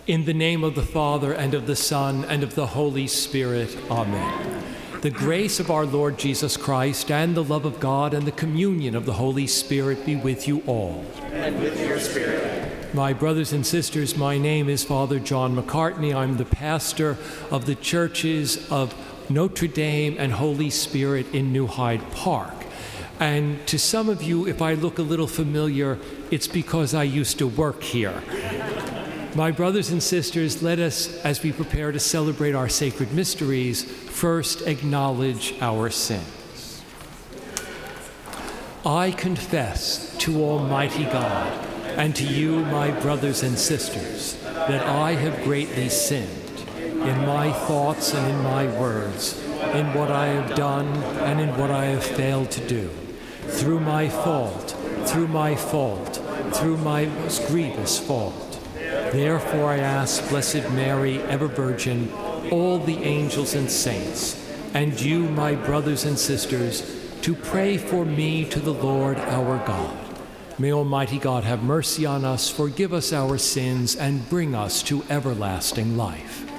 In the name of the Father, and of the Son, and of the Holy Spirit. Amen. The grace of our Lord Jesus Christ, and the love of God, and the communion of the Holy Spirit be with you all. And with your spirit. My brothers and sisters, my name is Father John McCartney. I'm the pastor of the churches of Notre Dame and Holy Spirit in New Hyde Park. And to some of you, if I look a little familiar, it's because I used to work here. My brothers and sisters, let us, as we prepare to celebrate our sacred mysteries, first acknowledge our sins. I confess to Almighty God and to you, my brothers and sisters, that I have greatly sinned in my thoughts and in my words, in what I have done and in what I have failed to do, through my fault, through my most grievous fault. Therefore I ask Blessed Mary, ever Virgin, all the angels and saints, and you, my brothers and sisters, to pray for me to the Lord our God. May Almighty God have mercy on us, forgive us our sins, and bring us to everlasting life.